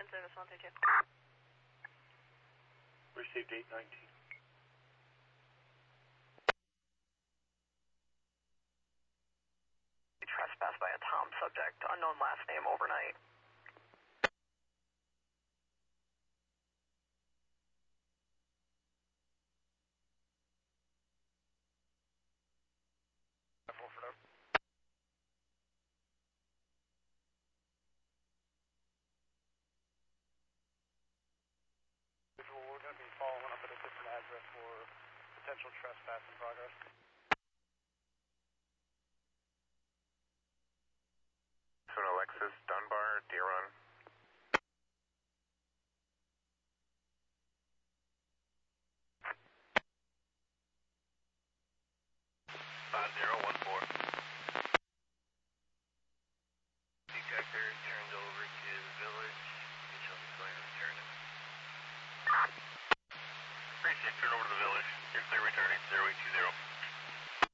service 132. Received 819. Trespassed by a Tom subject, unknown last name, overnight. We're going to be following up at a different address for potential trespass in progress. So an Alexis, Dunbar, Deer Run. Detector turned over to the village. You shall be clear return it. Precinct, turn over to the village. You're clear returning, 0820.